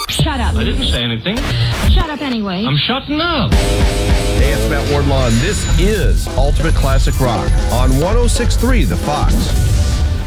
Shut up. I didn't say anything. Shut up anyway. I'm shutting up. Hey, it's Matt Wardlaw, and this is Ultimate Classic Rock on 106.3 The Fox.